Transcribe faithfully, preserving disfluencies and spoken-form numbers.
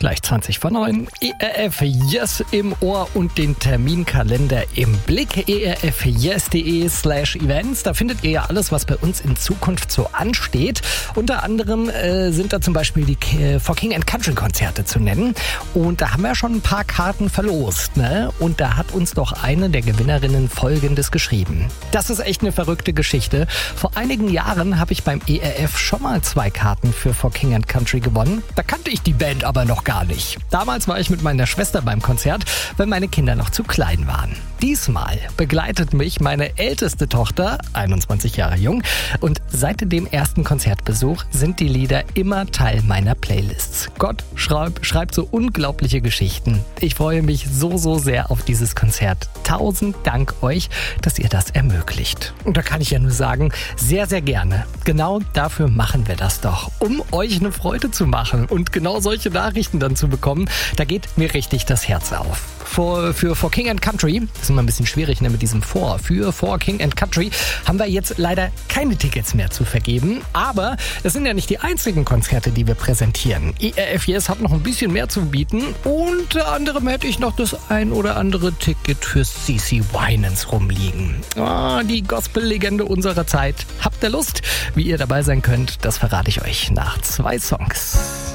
Gleich zwanzig vor neun. E R F Yes im Ohr und den Terminkalender im Blick. E R F yes punkt de slash events. Da findet ihr ja alles, was bei uns in Zukunft so ansteht. Unter anderem äh, sind da zum Beispiel die K- For King and Country Konzerte zu nennen. Und da haben wir schon ein paar Karten verlost, ne? Und da hat uns doch eine der Gewinnerinnen Folgendes geschrieben. Das ist echt eine verrückte Geschichte. Vor einigen Jahren habe ich beim E R F schon mal zwei Karten für For King and Country gewonnen. Da kannte ich die Band aber noch gar nicht. Damals war ich mit meiner Schwester beim Konzert, weil meine Kinder noch zu klein waren. Diesmal begleitet mich meine älteste Tochter, einundzwanzig Jahre jung, und seit dem ersten Konzertbesuch sind die Lieder immer Teil meiner Playlists. Gott schreib, schreibt so unglaubliche Geschichten. Ich freue mich so, so sehr auf dieses Konzert. Tausend Dank euch, dass ihr das ermöglicht. Und da kann ich ja nur sagen, sehr, sehr gerne. Genau dafür machen wir das doch, um euch eine Freude zu machen und genau solche Nachrichten dann zu bekommen. Da geht mir richtig das Herz auf. Für, für For King and Country, das ist immer ein bisschen schwierig, ne, mit diesem For, für For King and Country haben wir jetzt leider keine Tickets mehr zu vergeben, aber es sind ja nicht die einzigen Konzerte, die wir präsentieren. E R F Yes hat noch ein bisschen mehr zu bieten, unter anderem hätte ich noch das ein oder andere Ticket für C C Winans rumliegen. Oh, die Gospel-Legende unserer Zeit. Habt ihr Lust? Wie ihr dabei sein könnt, das verrate ich euch nach zwei Songs.